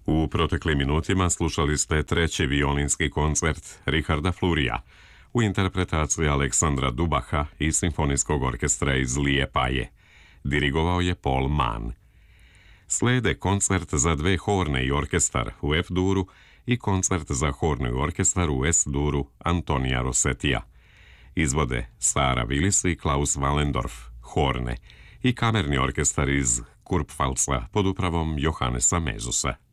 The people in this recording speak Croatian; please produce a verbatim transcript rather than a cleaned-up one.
U proteklim minutima slušali ste treći violinski koncert Richarda Flurija u interpretaciji Aleksandra Dubaha i Simfonijskog orkestra iz Lijepaje. Dirigovao je Paul Mann. Slede koncert za dve horne i orkestar u F-duru i koncert za hornu i orkestar u S-duru Antonija Rossetija. Izvode Sara Willis i Klaus Wallendorf, horne, i kamerni orkestar iz Kurpfalza pod upravom Johannesa Mezusa.